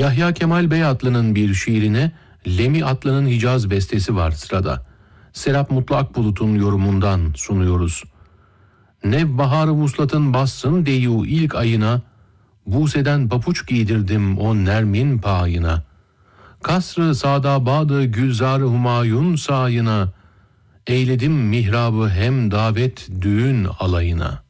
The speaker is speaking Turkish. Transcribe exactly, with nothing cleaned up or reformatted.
Yahya Kemal Beyatlı'nın bir şiirine Lemi Atlı'nın Hicaz bestesi var sırada. Serap Mutlu Akbulut'un yorumundan sunuyoruz. Nevbahar-ı vuslatın bassın deyu ilk ayına, Buse'den papuç giydirdim o nermin payına. Kasr-ı Sadabadı Gülzar-ı Humayun sayına, eyledim mihrabı hem davet düğün alayına.